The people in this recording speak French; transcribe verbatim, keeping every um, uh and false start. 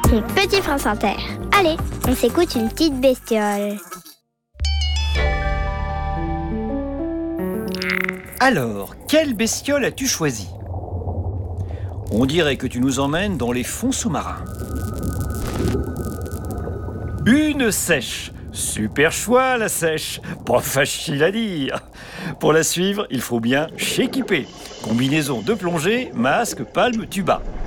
mon petit prince inter. Allez, on s'écoute une petite bestiole. Alors, quelle bestiole as-tu choisi ? On dirait que tu nous emmènes dans les fonds sous-marins. Une sèche. Super choix, la sèche. Pas facile à dire. Pour la suivre, il faut bien s'équiper. Combinaison de plongée, masque, palme, tuba.